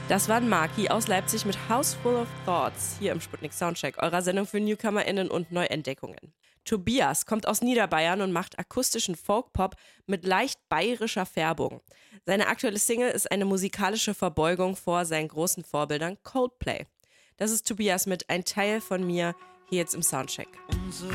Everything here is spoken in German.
Das waren Maki aus Leipzig mit House Full of Thoughts hier im Sputnik Soundcheck, eurer Sendung für NewcomerInnen und Neuentdeckungen. Tobias kommt aus Niederbayern und macht akustischen Folkpop mit leicht bayerischer Färbung. Seine aktuelle Single ist eine musikalische Verbeugung vor seinen großen Vorbildern Coldplay. Das ist Tobias mit Ein Teil von mir hier jetzt im Soundcheck. Unsere